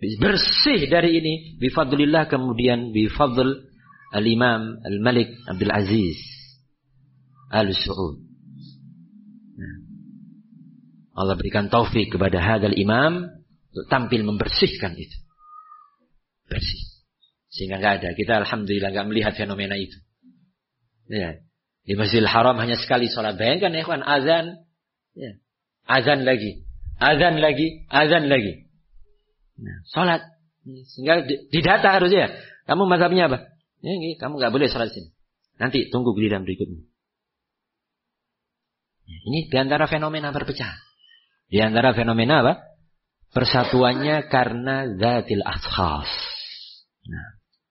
bersih dari ini bifadlillah, kemudian bifadl al-Imam Al-Malik Abdul Aziz Al-Saud. Allah berikan taufik kepada hadal imam untuk tampil membersihkan itu. Bersih. Sehingga enggak ada. Kita alhamdulillah enggak melihat fenomena itu. Ya. Di Masjidil Haram hanya sekali sholat. Bayangkan ya ikhwan, azan. Ya. Azan lagi. Azan lagi. Azan lagi. Nah, sholat. Sehingga didata harusnya. Kamu mazhabnya apa? Ya, kamu enggak boleh sholat sini. Nanti tunggu giliran berikutnya. Ini diantara fenomena perpecahan. Di antara fenomena apa? Persatuannya karena zatil ashkhas. Nah.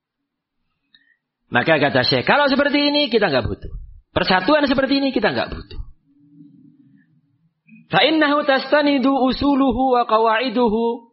Maka kata Syekh, kalau seperti ini kita enggak butuh. Persatuan seperti ini kita enggak butuh. Fa innahu tastanidu usuluhu wa qawaiduhu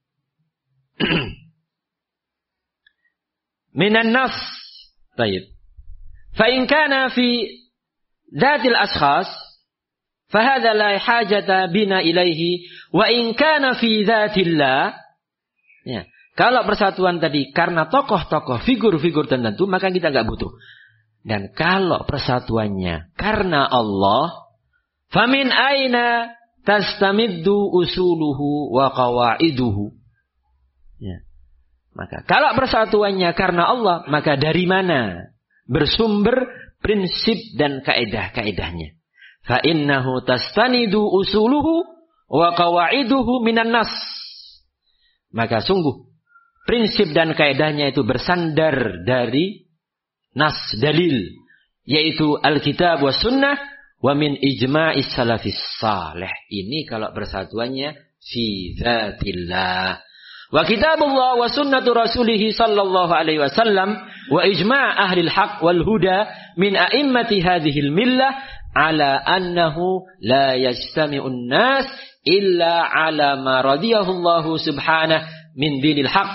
minan nas. Baik. Fa in kana fi zatil ashkhas فهذا لا حاجة بنا إليه وإن كان في ذات الله. Ya, kalau persatuan tadi karena tokoh-tokoh, figur-figur tertentu, maka kita enggak butuh. Dan kalau persatuannya karena Allah, famin aina tastamiddu usuluhu wa qawaiduhu. Ya. Maka kalau persatuannya karena Allah, maka dari mana bersumber prinsip dan kaedah-kaedahnya? Fa innahu tastanidu usuluhu wa qawaiduhu minan nas. Maka sungguh prinsip dan kaedahnya itu bersandar dari nas, dalil, yaitu Alkitab wa sunnah wa min ijma'is salafis salih. Ini kalau persatuannya fi dzatillah. Wa kitabullah wa sunnatu rasulih sallallahu alaihi wasallam wa ijma' ahli al-haq wal huda min a'immati hadhil millah ala annahu la yajtami'un nas illa ala ma radiyahu Allah subhanahu min dinil haq.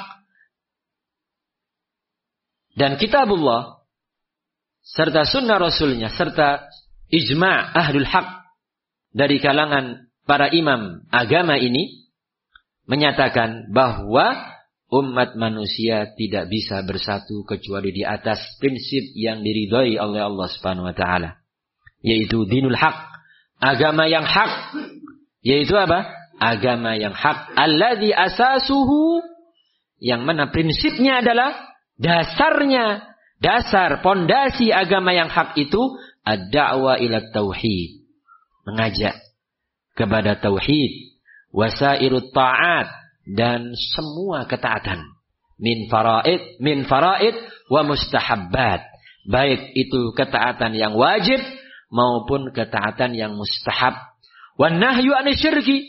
Dan kitabullah serta sunnah rasulnya serta ijma' ahlul haq dari kalangan para imam agama ini menyatakan bahwa umat manusia tidak bisa bersatu kecuali di atas prinsip yang diridhai oleh Allah Subhanahu wa taala, yaitu dinul haq, agama yang hak. Yaitu apa? Agama yang hak. Alladzi asasuhu, yang mana prinsipnya adalah dasarnya, dasar pondasi agama yang hak itu ad-da'wa ila tauhid, mengajak kepada tauhid, wasairut ta'at, dan semua ketaatan, min faraid wa mustahabbat, baik itu ketaatan yang wajib maupun ketaatan yang mustahab. Wan nahyu anisyirki,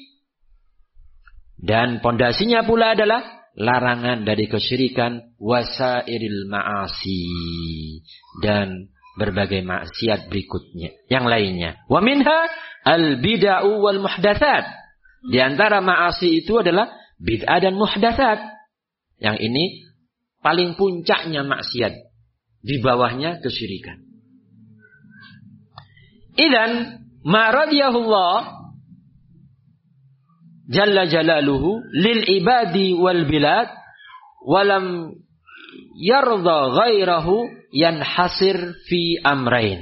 dan pondasinya pula adalah larangan dari kesyirikan, wasairil ma'asi, dan berbagai maksiat berikutnya yang lainnya. Wa minha al bid'ah wal muhdatsat, di antara ma'asi itu adalah bid'ah dan muhdatsat. Yang ini paling puncaknya maksiat, di bawahnya kesyirikan. Idzan ma radiyahullah jalla jalaluhu lil ibadi wal bilad walam yarda ghairahu yanhasir fi amrain.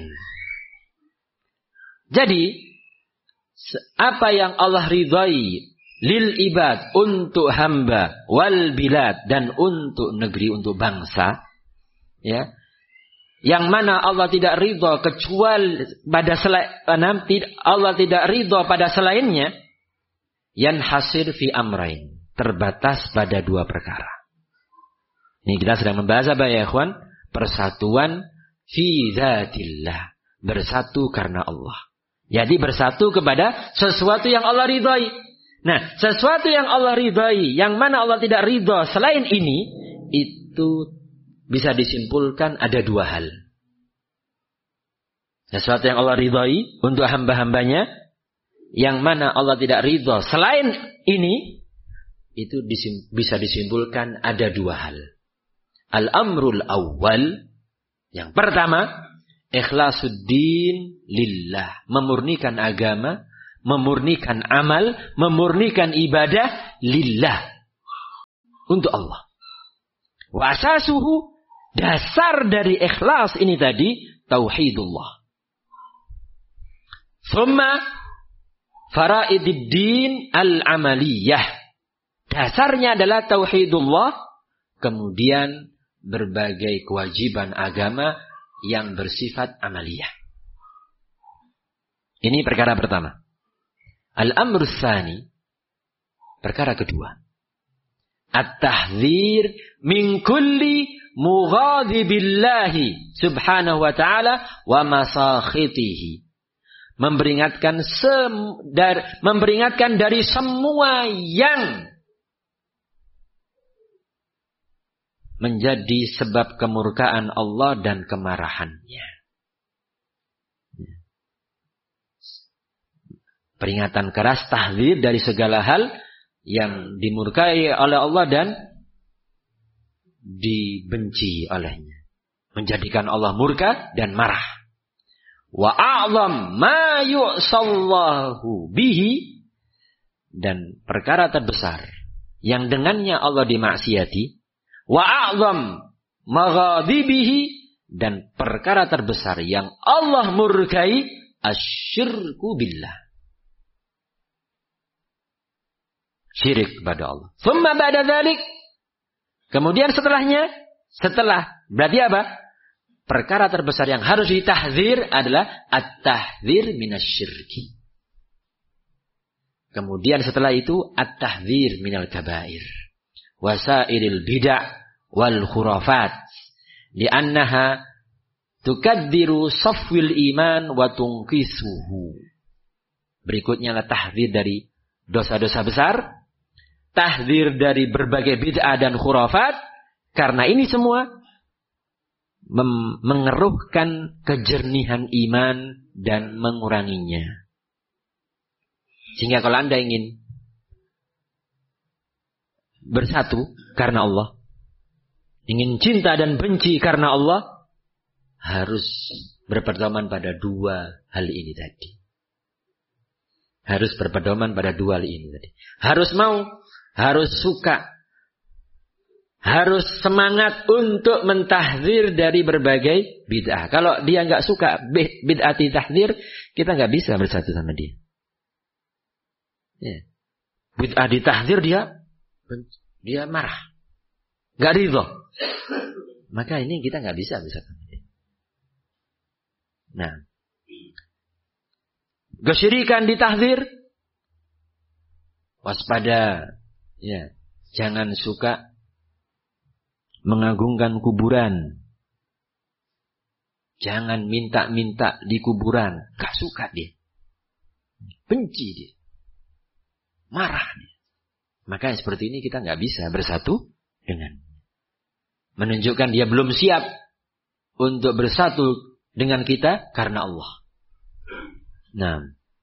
Jadi apa yang Allah ridhai lil ibad, untuk hamba, wal bilad, dan untuk negeri, untuk bangsa, ya, yang mana Allah tidak ridha kecuali pada Allah tidak ridha pada selainnya, yanhasir fi amrain, terbatas pada dua perkara. Ini kita sedang membahas apa ya ikhwan? Persatuan fi dzatillah, bersatu karena Allah. Jadi bersatu kepada sesuatu yang Allah ridhai. Nah, sesuatu yang Allah ridhai, yang mana Allah tidak ridha selain ini, itu bisa disimpulkan ada dua hal. Sesuatu yang Allah ridhai untuk hamba-hambanya, yang mana Allah tidak ridha selain ini, itu bisa disimpulkan ada dua hal. Al-amrul awwal, yang pertama, ikhlasuddin lillah, memurnikan agama, memurnikan amal, memurnikan ibadah lillah. untuk Allah. Wa asasuhu, dasar dari ikhlas ini tadi tauhidullah. Thumma faraididdin al-amaliyah. Dasarnya adalah tauhidullah, kemudian berbagai kewajiban agama yang bersifat amaliyah. Ini perkara pertama. Al-amru tsani, perkara kedua. At-tahdzir min kulli mughadibillahi subhanahu wa ta'ala wa masakhitihi. Memperingatkan dari semua yang menjadi sebab kemurkaan Allah dan kemarahannya. Peringatan keras, tahdzir dari segala hal yang dimurkai oleh Allah dan dibenci olehnya. Menjadikan Allah murka dan marah. Wa a'zam ma yu'sallahu bihi, dan perkara terbesar yang dengannya Allah dimaksiati. Wa a'zam maghadibihi, dan perkara terbesar yang Allah murkai asyirku billah. Syirik kepada Allah. Thumma ba'da dzalik, kemudian setelahnya, berarti apa? Perkara terbesar yang harus ditahdzir adalah at-tahdzir minasyirki. Kemudian setelah itu at-tahdzir minal kabair wasairil bid'ah wal khurafat, li'annaha tukaddiru safwil iman wa tunqisuhu. Berikutnya adalah tahdzir dari dosa-dosa besar, tahdzir dari berbagai bid'ah dan khurafat, karena ini semua mengeruhkan kejernihan iman dan menguranginya. Sehingga kalau Anda ingin bersatu karena Allah, ingin cinta dan benci karena Allah, harus berpedoman pada dua hal ini tadi. Harus berpedoman pada dua hal ini tadi. Harus mau, harus suka, harus semangat untuk mentahdzir dari berbagai bid'ah. Kalau dia nggak suka bid'ah ditahdzir, kita nggak bisa bersatu sama dia. Ya. Bid'ah ditahdzir dia marah, nggak ridho. Maka ini kita nggak bisa bersatu sama dia. Nah, kesyirikan ditahdzir, waspada, ya, jangan suka mengagungkan kuburan. Jangan minta-minta di kuburan. Gak suka dia. Benci dia. Marah dia. Maka seperti ini kita gak bisa bersatu dengan. Menunjukkan dia belum siap untuk bersatu dengan kita karena Allah. Nah,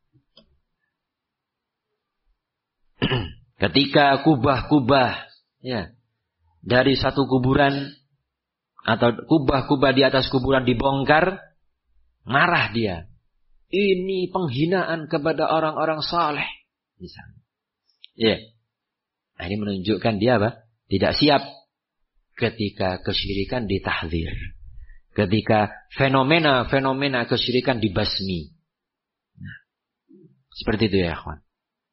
ketika kubah-kubah, ya, dari satu kuburan atau kubah-kubah di atas kuburan dibongkar, marah dia. Ini penghinaan kepada orang-orang saleh, misalnya. Ya. Nah, ini menunjukkan dia apa? Tidak siap ketika kesyirikan ditahdzir. Ketika fenomena-fenomena kesyirikan dibasmi. Nah, seperti itu ya, akhwan.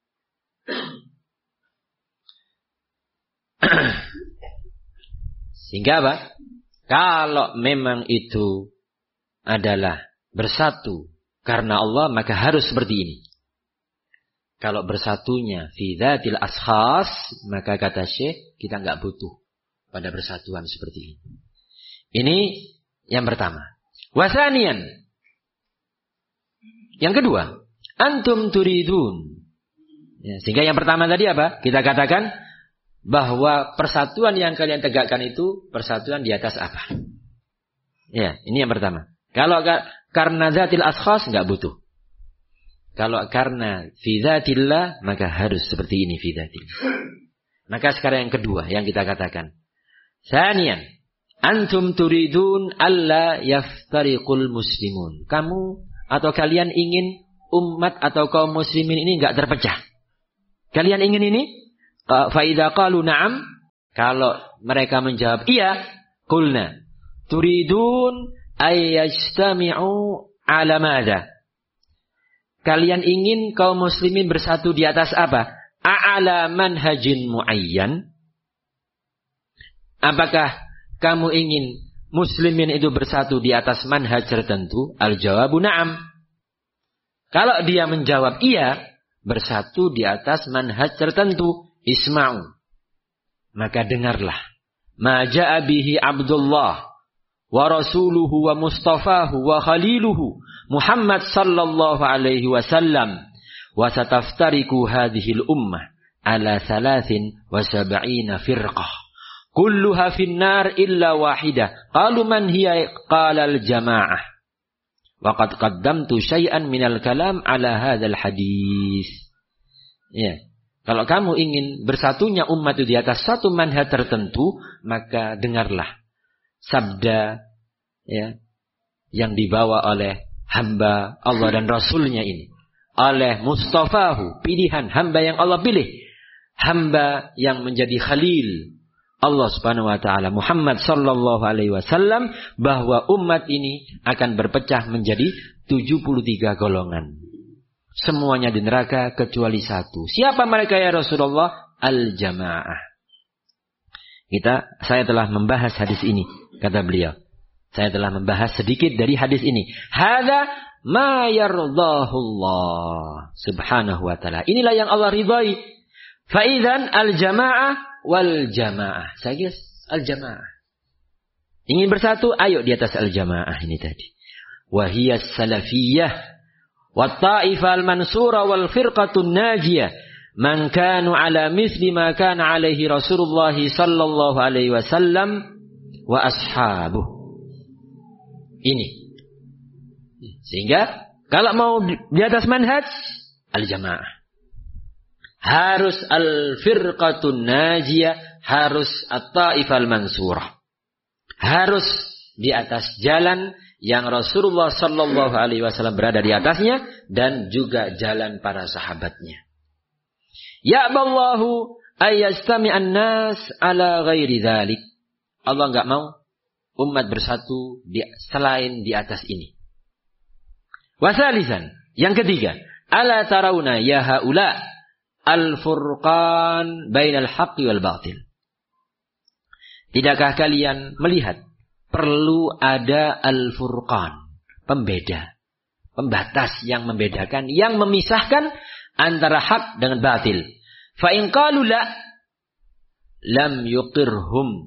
Sehingga apa? Kalau memang itu adalah bersatu karena Allah, maka harus seperti ini. Kalau bersatunya fi dzatil ashas, maka kata Syekh, kita enggak butuh pada persatuan seperti ini. Ini yang pertama. Wasanian. Yang kedua, antum turidun. Ya, sehingga yang pertama tadi apa? Kita katakan bahwa persatuan yang kalian tegakkan itu persatuan di atas apa? Ya, ini yang pertama. Kalau karena zatil ashas enggak butuh. Kalau karena fi dzatillah, maka harus seperti ini fi dzatillah. Maka sekarang yang kedua yang kita katakan. Sanian, antum turidun alla yaftariqul muslimun. Kamu atau kalian ingin umat atau kaum muslimin ini enggak terpecah. Kalian ingin ini? Fa idza qalu na'am, Kalau mereka menjawab iya, qulna turidun ayyajtami'u ala madza? Kalian ingin kaum muslimin bersatu di atas apa? A'ala manhajin muayyan? Apakah kamu ingin muslimin itu bersatu di atas manhaj tertentu? Al-jawabu na'am. Kalau dia menjawab iya, bersatu di atas manhaj tertentu, isma'u. Maka dengarlah. Ma ja'a bihi Abdullah wa rasuluhu wa mustafahu wa khaliluhu Muhammad sallallahu alaihi wasallam wa sataftariku hadhil ummah ala 73 firqah kulluha finnar illa wahidah qalu man hiya qala al jamaah wa qad qaddamtu syai'an minal kalam ala hadzal hadis. Ya, kalau kamu ingin bersatunya umat itu di atas satu manhaj tertentu, maka dengarlah sabda ya yang dibawa oleh hamba Allah dan Rasulnya ini, oleh Mustafahu, pilihan hamba yang Allah pilih, hamba yang menjadi khalil Allah subhanahu wa ta'ala, Muhammad sallallahu alaihi wasallam, bahwa umat ini akan berpecah menjadi 73 golongan. Semuanya di neraka kecuali satu. Siapa mereka ya Rasulullah? Al-jamaah. Saya telah membahas hadis ini, kata beliau. Saya telah membahas sedikit dari hadis ini. Hadza ma yardahullah subhanahu wa ta'ala. Inilah yang Allah ridhai. Fa idzan al-jamaah wal jamaah. Saya kira al-jamaah. Ingin bersatu, ayo di atas al-jamaah ini tadi. Wa hiya salafiyah wa ta'ifah al-mansura wal firqatun najiyah. Man kanu ala misli ma kana alaihi Rasulullah sallallahu alaihi wasallam wa ashabuh. Ini. Sehingga kalau mau di atas manhaj al-jamaah, harus al-firqatun najiyah, harus at-ta'ifah al-mansurah. Harus di atas jalan yang Rasulullah sallallahu alaihi wasallam berada di atasnya dan juga jalan para sahabatnya. Ya'ballahu ayyastami'an nas ala ghairi dzalik. Allah enggak mau umat bersatu selain di atas ini. Wasalisan, yang ketiga, ala tarawna ya haula al-furqan bainal haqqi wal batil. Tidakkah kalian melihat perlu ada al-furqan, pembeda, pembatas yang membedakan, yang memisahkan antara hak dengan batil. Fa in qalu la lam yuqirhum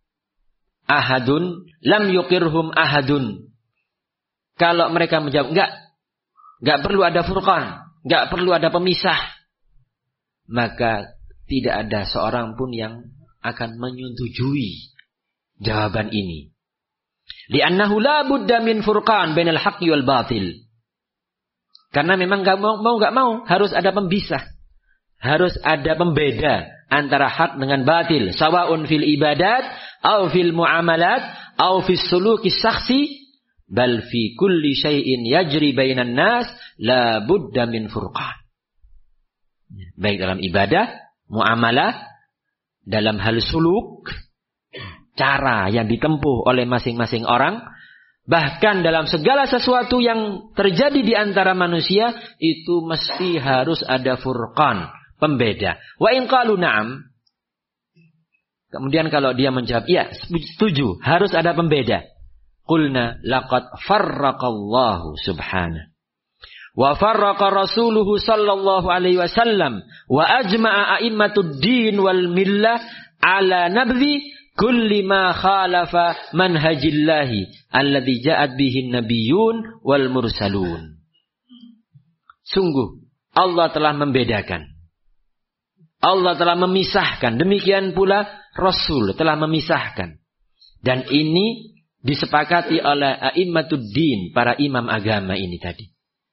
ahadun. Kalau mereka menjawab enggak perlu ada furqan, enggak perlu ada pemisah, maka tidak ada seorang pun yang akan menyetujui jawaban ini. Li'annahu la budda min furqan bainal haqqi wal batil. Karena memang enggak mau harus ada pemisah. Harus ada pembeda antara hak dengan batil. Sawa'un fil ibadat, au fil muamalat, au fis suluki syakhsi, bal fi kulli syai'in yajri bainan nas, la budda min furqan. Baik dalam ibadah, muamalah, dalam hal suluk, cara yang ditempuh oleh masing-masing orang, bahkan dalam segala sesuatu yang terjadi di antara manusia, itu mesti harus ada furqan, pembeda. Wa in qalu na'am. Kemudian kalau dia menjawab, ya setuju, harus ada pembeda. Qulna laqad farraqallahu subhanahu. Wa farraqa rasuluhu sallallahu alaihi wasallam. Wa ajma'a a'immatud din wal millah ala nabzi kulli ma khalafa manhajillahi alladhi ja'at bihin nabiyyun wal mursalun. Sungguh Allah telah membedakan, Allah telah memisahkan, demikian pula Rasul telah memisahkan. Dan ini disepakati oleh a'immatud din, para imam agama ini tadi.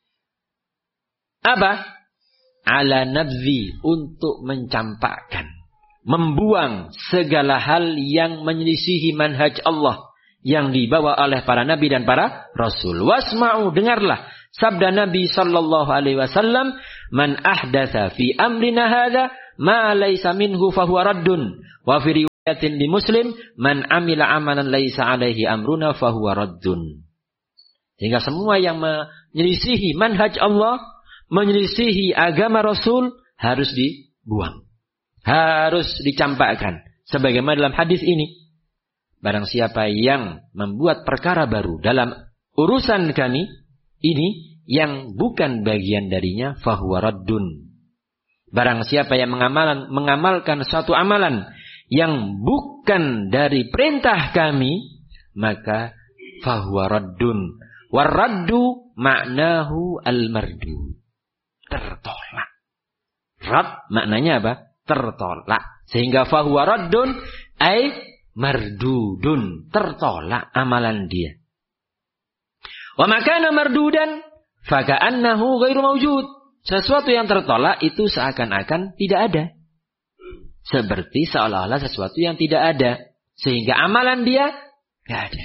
Apa? Ala nabzi, untuk mencampakkan, membuang segala hal yang menyelisihi manhaj Allah yang dibawa oleh para nabi dan para rasul. Wasma'u, dengarlah sabda Nabi sallallahu alaihi wasallam, man ahdatsa fi amrina hadza ma laysa minhu fahuwa raddun. Wa fi di Muslim, man amila amalan laisa alaihi amruna fahuwa raddun. Sehingga semua yang menyelisihi manhaj Allah, menyelisihi agama Rasul harus dibuang. Harus dicampakkan. Sebagaimana dalam hadis ini, barang siapa yang membuat perkara baru dalam urusan kami ini yang bukan bagian darinya fahuwa raddun. Barang siapa yang mengamalkan suatu amalan yang bukan dari perintah kami, maka fahuwa raddun. Warraddu maknahu al-mardu. Tertolak. Rad maknanya apa? Tertolak. Sehingga fahuwa raddun ay mardudun. Tertolak amalan dia. Wa makana mardudan faka'annahu ghairu mawjud. Sesuatu yang tertolak itu seakan-akan tidak ada. Seperti seolah-olah sesuatu yang tidak ada. Sehingga amalan dia tidak ada.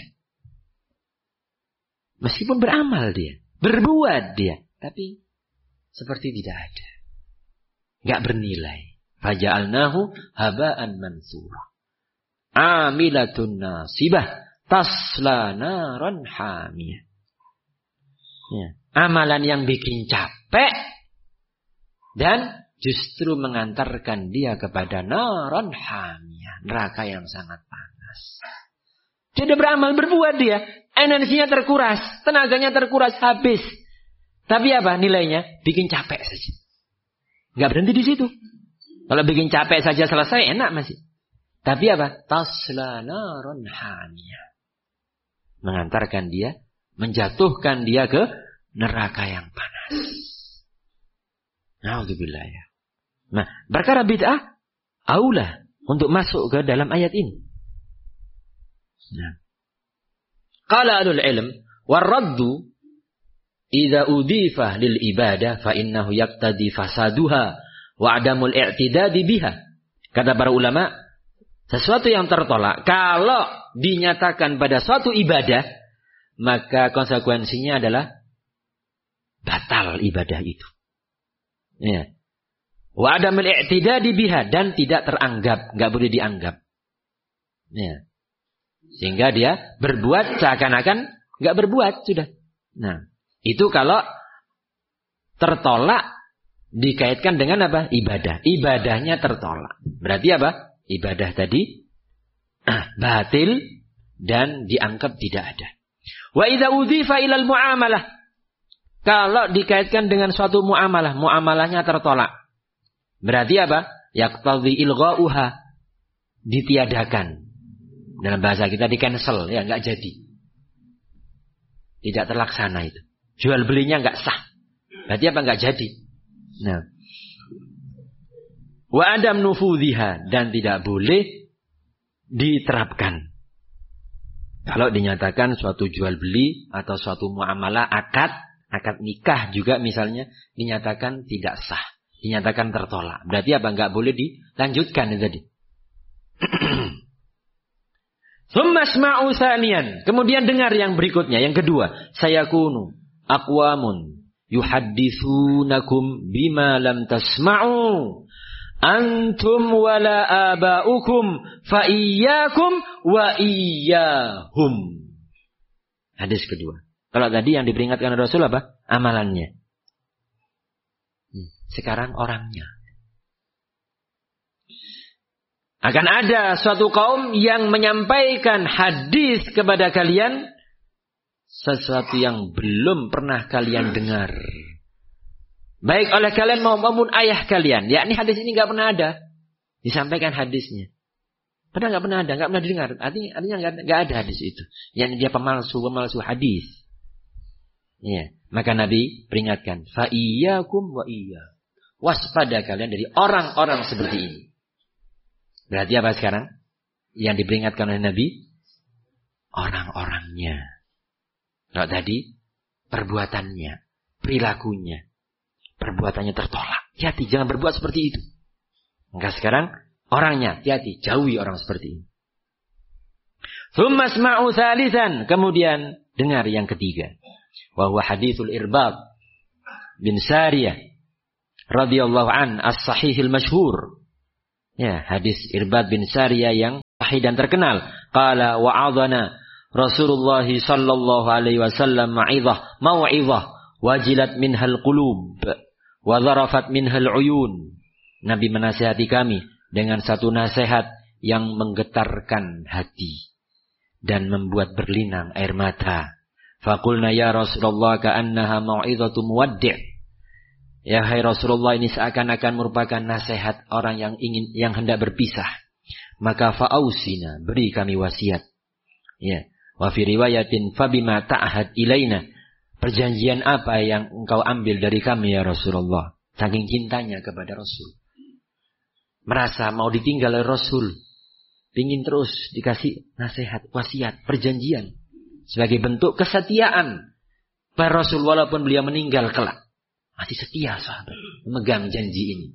Meskipun beramal dia. Berbuat dia. Tapi seperti tidak ada. Tidak bernilai. Faja'alnahu haba'an mansura. Amilatun nasibah. Tasla naran hamiyah. Ya. Amalan yang bikin capek. Dan justru mengantarkan dia kepada naran hamiyah. Neraka yang sangat panas. Dia sudah beramal, berbuat dia. Energinya terkuras. Tenaganya terkuras, habis. Tapi apa nilainya? Bikin capek saja. Nggak berhenti di situ. Kalau bikin capek saja selesai, enak masih. Tapi apa? Tasla naran hamiyah. Mengantarkan dia, menjatuhkan dia ke neraka yang panas. Na'udzubillah ya. Nah, perkara bid'ah aulah untuk masuk ke dalam ayat ini. Nah. Qala ahlul ilm warraddu idza udhifa lil ibadah fa innahu yaqtadi fasaduha wa adamul i'tidadi biha. Kata para ulama, sesuatu yang tertolak kalau dinyatakan pada suatu ibadah, maka konsekuensinya adalah batal ibadah itu. Ya. Wa adamul i'tidadi biha, dan tidak teranggap, enggak boleh dianggap. Ya. Sehingga dia berbuat seakan-akan enggak berbuat sudah. Nah, itu kalau tertolak dikaitkan dengan apa? Ibadah. Ibadahnya tertolak. Berarti apa? Ibadah tadi batil dan dianggap tidak ada. Wa idza udhifa ilal muamalah. Kalau dikaitkan dengan suatu muamalah, muamalahnya tertolak. Berarti apa? Yaqtadhi ilgha'uha. Ditiadakan. Dalam bahasa kita di cancel, ya enggak jadi. Tidak terlaksana itu. Jual belinya enggak sah. Berarti apa? Enggak jadi. Nah. Wa adam nufudhiha, dan tidak boleh diterapkan. Kalau dinyatakan suatu jual beli atau suatu muamalah akad nikah juga misalnya dinyatakan tidak sah, dinyatakan tertolak. Berarti apa? Enggak boleh dilanjutkan itu tadi. Tsumma asma'u tsaniyan. Kemudian dengar yang berikutnya, yang kedua. Sayakunu aqwamun yuhadditsunakum bima lam tasma'u antum wala aba'ukum fa iyyakum wa iyyahum. Hadis kedua. Kalau tadi yang diperingatkan Rasul apa? Amalannya. Sekarang orangnya. Akan ada suatu kaum yang menyampaikan hadis kepada kalian sesuatu yang belum pernah kalian dengar. Baik oleh kalian maupun ayah kalian. Yakni hadis ini enggak pernah ada. Disampaikan hadisnya. Padahal enggak pernah ada, enggak pernah didengar. Artinya enggak ada hadis itu. Yakni dia pemalsu hadis. Ya, maka Nabi peringatkan, fa iyyakum wa iyya. Waspada kalian dari orang-orang seperti ini. Berarti apa sekarang? Yang diperingatkan oleh Nabi? Orang-orangnya. Kalau tadi, perbuatannya, perilakunya. Perbuatannya tertolak. Hati-hati, jangan berbuat seperti itu. Maka sekarang, orangnya, hati-hati, jauhi orang seperti ini. Tsumma asma'u tsalitsan. Kemudian, dengar yang ketiga. Wa huwa haditsul Irbad bin Sariyah radhiyallahu an as-sahihil masyhur. Ya, hadis Irbad bin Sariyah yang dan terkenal. Qala wa'adhana Rasulullah sallallahu alaihi wasallam mau'izah wajilat minhal qulub wa dharafat minhal uyun. Nabi menasihati kami dengan satu nasihat yang menggetarkan hati dan membuat berlinang air mata. Faqulna ya Rasulullah ka'annaha mau'izatu muwaddi'. Ya hai Rasulullah, ini seakan-akan merupakan nasihat orang yang hendak berpisah. Maka fa'ausina, beri kami wasiat. Ya. Wa fi riwayatin fabima ta'ahad ilaina. Perjanjian apa yang engkau ambil dari kami ya Rasulullah? Saking cintanya kepada Rasul. Merasa mau ditinggal oleh Rasul. Pingin terus dikasih nasihat, wasiat, perjanjian. Sebagai bentuk kesetiaan para Rasul walaupun beliau meninggal kelak. Masih setia sahabat. Memegang janji ini.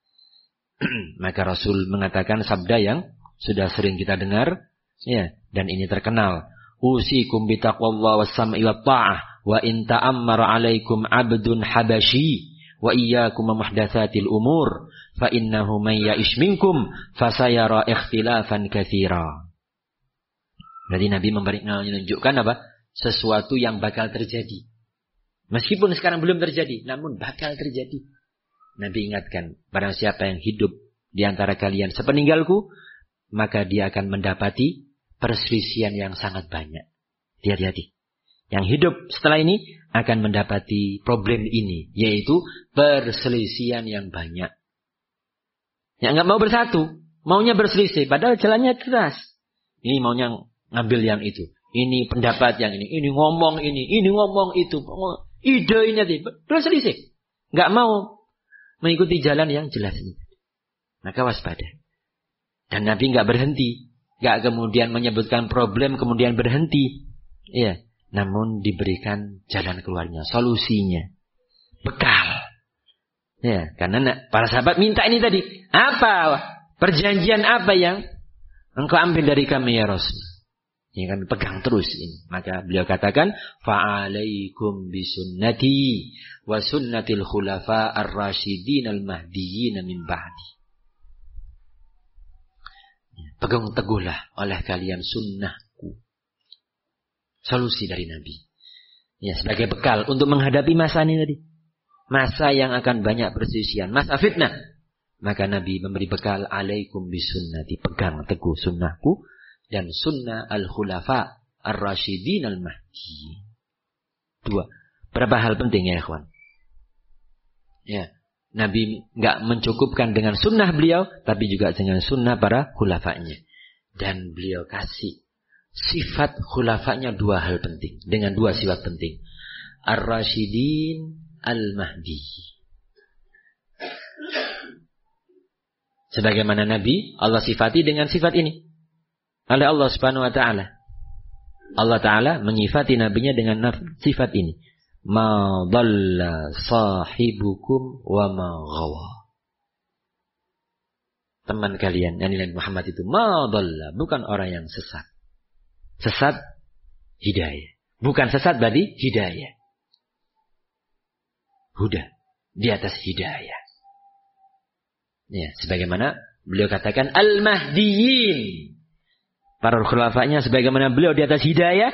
Maka Rasul mengatakan sabda yang sudah sering kita dengar. Ya, dan ini terkenal. Usikum bitaqwallah was-sam'i wat-ta'ah wa in ta'ammara 'alaikum 'abdun habashi wa iyyakum muhdatsatil umur fa innahu may ya'ish minkum fasayara ikhtilafan katsira. Jadi Nabi menunjukkan apa? Sesuatu yang bakal terjadi. Meskipun sekarang belum terjadi, namun bakal terjadi. Nabi ingatkan, barang siapa yang hidup di antara kalian sepeninggalku, maka dia akan mendapati perselisihan yang sangat banyak. Hati-hati. Yang hidup setelah ini akan mendapati problem ini, yaitu perselisihan yang banyak. Yang enggak mau bersatu, maunya berselisih, padahal jalannya keras. Ini maunya ngambil yang itu. Ini pendapat yang ini ngomong ini ngomong itu. Ide ini berselisih. Enggak mau mengikuti jalan yang jelas ini. Maka waspada. Dan Nabi enggak berhenti. Enggak kemudian menyebutkan problem kemudian berhenti. Iya, namun diberikan jalan keluarnya, solusinya. Bekal. Ya, karena para sahabat minta ini tadi. Apa? Perjanjian apa yang engkau ambil dari kami ya Rasul? Ya, kami pegang terus ini. Maka beliau katakan, fa'alaikum bisunnati wa sunnatil khulafa ar-rasyidin al-mahdiyyin min ba'di. Pegang teguhlah oleh kalian sunnahku. Solusi dari Nabi. Ya, sebagai bekal untuk menghadapi masa ini tadi. Masa yang akan banyak perselisihan, masa fitnah. Maka Nabi memberi bekal, alaikum bisunnati, pegang teguh sunnahku dan sunnah al-khulafa ar-rasyidin al-mahdi. Dua. Berapa hal penting ya ikhwan? Ya. Nabi enggak mencukupkan dengan sunnah beliau, tapi juga dengan sunnah para khulafanya. Dan beliau kasih sifat khulafanya dua hal penting. Dengan dua sifat penting. Ar-Rasyidin al-Mahdi. Sebagaimana Nabi, Allah sifati dengan sifat ini. Oleh Allah subhanahu wa ta'ala. Allah ta'ala menyifati Nabinya dengan sifat ini. Ma dhalla sahibukum wa ma ghawa. Teman kalian, Nabi Muhammad itu ma dhalla, bukan orang yang sesat. Sesat hidayah. Bukan sesat berarti hidayah. Huda, di atas hidayah. Ya, sebagaimana beliau katakan al-mahdiyyin. Para khulafanya sebagaimana beliau di atas hidayah.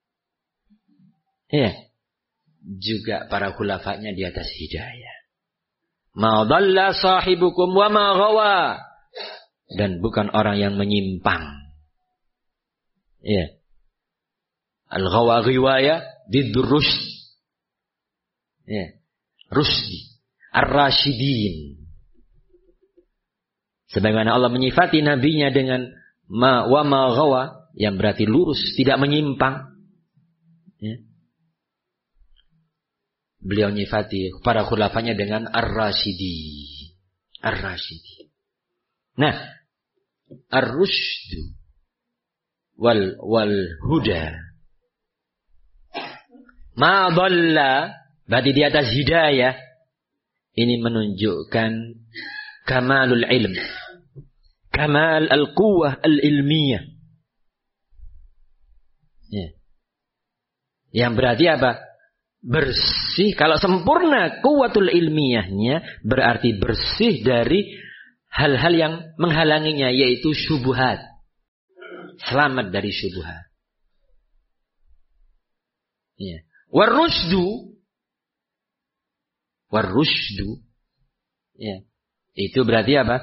Ya. Juga para khulafanya di atas hidayah. Ma dhalla sahibukum wa ma ghawa. Dan bukan orang yang menyimpang. Ya. Al-ghawa riwayah diddur rusyd. Ya. Rusdi. Ar-rasyidin. Sebagaimana Allah menyifati nabinya dengan wa ma ghawa, yang berarti lurus, tidak menyimpang. Ya. Beliau nyifati para khulafanya dengan ar-rasyidi. Ar-rasyidi. Nah, ar-rusydu wal huda. Ma dhalla, berarti di atas hidayah. Ini menunjukkan kamalul ilm. Kamal al-quwwah al-ilmiyah. Ya. Yang berarti apa? Bersih. Kalau sempurna kuwatul ilmiyahnya, berarti bersih dari hal-hal yang menghalanginya, yaitu syubhat. selamat dari syubhat. Ya. Warusydu, ya, itu berarti apa?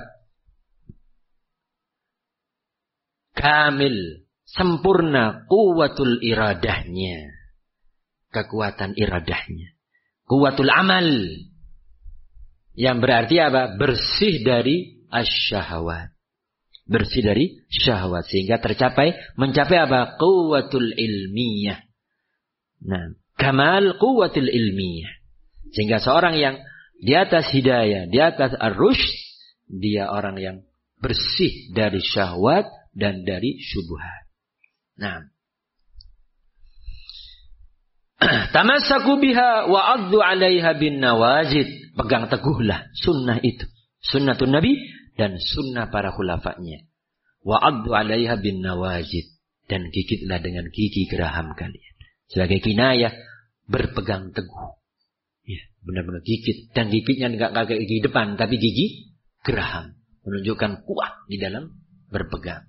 Kamil, sempurna quwwatul iradahnya, kekuatan iradahnya, quwwatul amal, yang berarti apa? Bersih dari asyahawat, bersih dari syahwat, sehingga mencapai apa? Quwwatul ilmiyah. Nah, kamal quwwatul ilmiyah, sehingga seorang yang di atas hidayah, di atas ar-rusyd, dia orang yang bersih dari syahwat dan dari syubhat. Nah, tamassaku biha wa 'addu 'alaiha bin nawajid. Pegang teguhlah sunnah itu, sunnatun Nabi dan sunnah para khulafanya. Wa 'addu 'alaiha bin nawajid, dan gigitlah dengan gigi geraham kalian. Sebagai kinayah berpegang teguh. Ya, benar-benar gigit, dan gigitnya enggak kayak gigi depan tapi gigi geraham, menunjukkan kuat di dalam berpegang.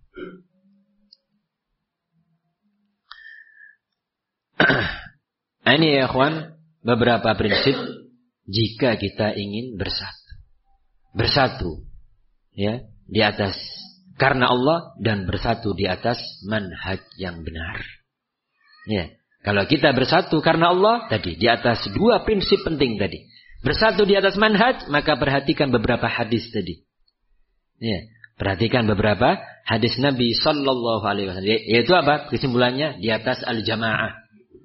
Ini ya ikhwan, beberapa prinsip jika kita ingin bersatu ya, di atas karena Allah, dan bersatu di atas manhaj yang benar. Ya, kalau kita bersatu karena Allah tadi di atas dua prinsip penting tadi, bersatu di atas manhaj, maka perhatikan beberapa hadis tadi. Ya, perhatikan beberapa hadis Nabi sallallahu alaihi wasallam, yaitu apa? Kesimpulannya di atas al-jamaah.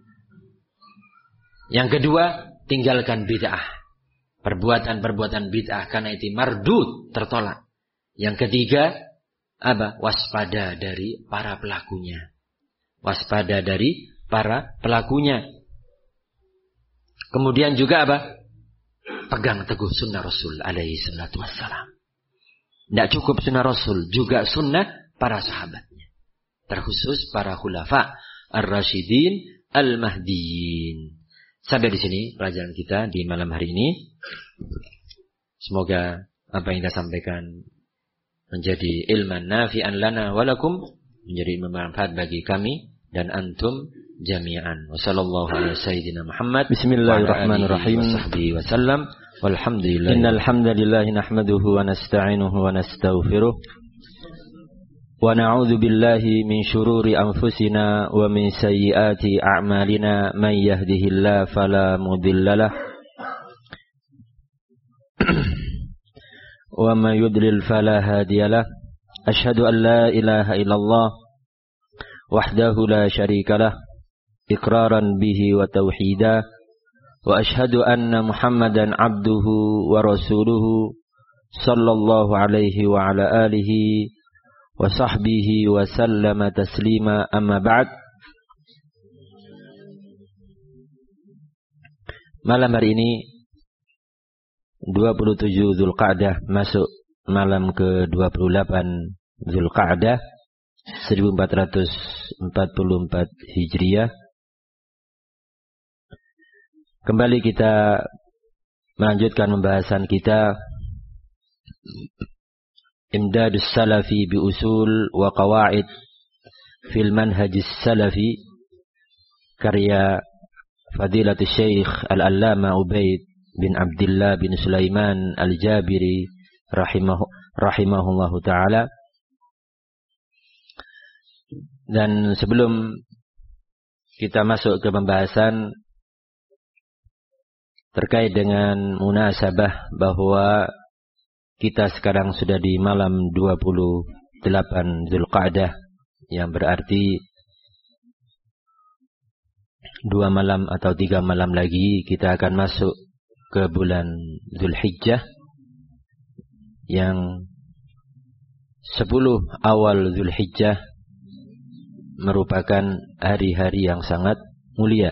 Yang kedua, tinggalkan bid'ah. Perbuatan-perbuatan bid'ah, karena itu mardud, tertolak. Yang ketiga, apa? Waspada dari para pelakunya. Waspada dari para pelakunya. Kemudian juga apa? Pegang teguh sunnah Rasul alaihi salatu wassalam. Tidak cukup sunnah Rasul, juga sunnah para sahabatnya. Terkhusus para khulafa ar-rasyidin al-mahdiyin. Sampai di sini pelajaran kita di malam hari ini. Semoga apa yang kita sampaikan menjadi ilman nafi'an lana walakum, menjadi bermanfaat bagi kami dan antum jami'an. Wassallallahu ala sayyidina Muhammad. Bismillahirrahmanirrahim. Wa sahbihi wa sallam. Walhamdulillah. Innal hamdalillah nahmaduhu wa nasta'inuhu wa nastaghfiruh. Wa na'udzu billahi min shururi anfusina wa min sayyiati a'malina. Man yahdihillahu fala mudhillalah wa man yudlil fala hadiyalah. Asyhadu an la ilaha illallah wahdahu la syarikalah iqraran bihi wa tauhida, wa asyhadu anna Muhammadan abduhu wa rasuluhu sallallahu alaihi wa ala alihi wa sahbihi wa sallama taslima, amma ba'd. Malam hari ini 27 Dzulqa'dah, masuk malam ke-28 Dzulqa'dah 1444 Hijriah. Kembali kita melanjutkan pembahasan kita Imdadus Salafi bi usul wa qawaid fil manhajis salafi, karya Fadilatul Syekh Al-Allama Ubaid bin Abdullah bin Sulaiman Al-Jabiri rahimahullahu ta'ala. Dan sebelum kita masuk ke pembahasan terkait dengan munasabah bahwa kita sekarang sudah di malam 28 Dzulqa'dah, yang berarti 2 malam atau 3 malam lagi kita akan masuk ke bulan Dzulhijjah, yang 10 awal Dzulhijjah merupakan hari-hari yang sangat mulia.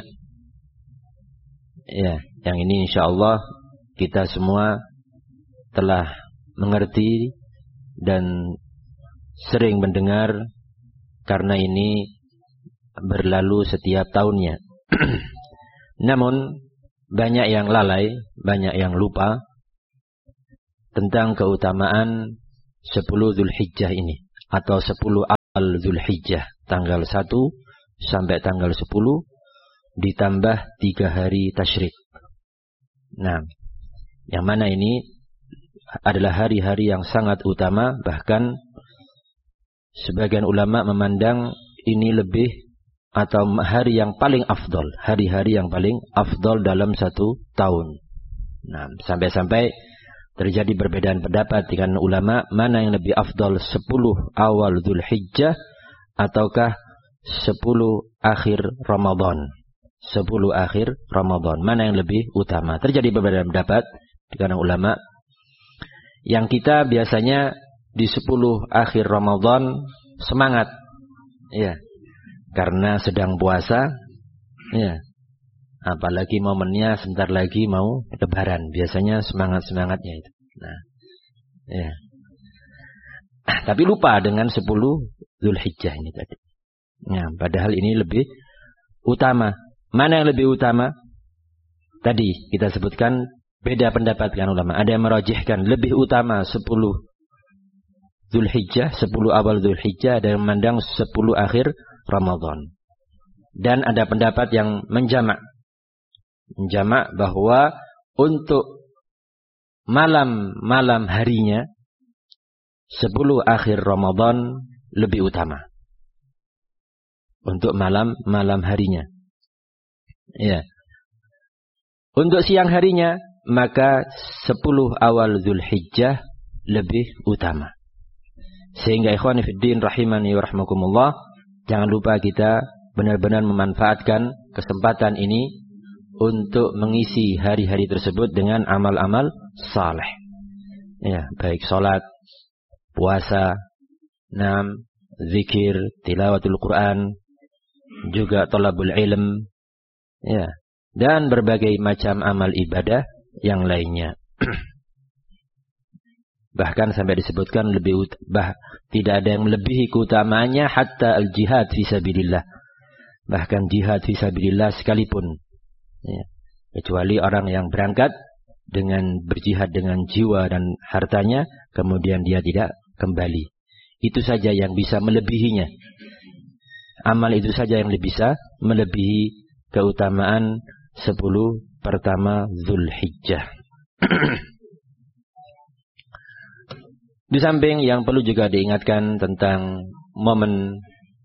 Ya, yang ini insyaallah kita semua telah mengerti dan sering mendengar, karena ini berlalu setiap tahunnya. Namun banyak yang lalai, banyak yang lupa tentang keutamaan 10 Dzulhijjah ini, atau 10 Al-Dzulhijjah, tanggal 1 sampai tanggal 10 ditambah 3 hari tasyrik. Nah, yang mana ini adalah hari-hari yang sangat utama, bahkan sebagian ulama memandang ini lebih atau hari yang paling afdol, hari-hari yang paling afdol dalam 1 tahun. Nah, sampai-sampai terjadi perbedaan pendapat dengan ulama mana yang lebih afdol, 10 awal Dzulhijjah ataukah 10 akhir Ramadan. 10 akhir Ramadan, mana yang lebih utama? Terjadi perbedaan pendapat di kalangan ulama. Yang kita biasanya di 10 akhir Ramadan semangat, ya, karena sedang puasa, ya. Apalagi momennya sebentar lagi mau Lebaran, biasanya semangat-semangatnya itu. Nah, ya. Tapi lupa dengan 10 Dzulhijjah ini tadi. Nah, padahal ini lebih utama. Mana yang lebih utama? Tadi kita sebutkan beda pendapat dengan ulama. Ada yang merajihkan lebih utama 10 Dzulhijjah, 10 awal Dzulhijjah, ada yang memandang 10 akhir Ramadan. Dan ada pendapat yang menjamak bahwa untuk malam harinya 10 akhir Ramadan lebih utama. Untuk malam harinya. Ya. Untuk siang harinya maka 10 awal Dzulhijjah lebih utama. Sehingga ikhwan fillah rahimani wa rahmakumullah, jangan lupa kita benar-benar memanfaatkan kesempatan ini untuk mengisi hari-hari tersebut dengan amal-amal saleh. Ya, baik salat, puasa, zikir, tilawatul Quran, juga thalabul ilm, ya, dan berbagai macam amal ibadah yang lainnya. Bahkan sampai disebutkan tidak ada yang melebihi keutamaannya hatta al-jihad fisabilillah. Bahkan jihad fisabilillah sekalipun. Ya. Kecuali orang yang berangkat dengan berjihad dengan jiwa dan hartanya, kemudian dia tidak kembali. Itu saja yang bisa melebihinya. Amal itu saja yang bisa melebihi keutamaan 10 pertama Dzulhijjah. Di samping yang perlu juga diingatkan tentang momen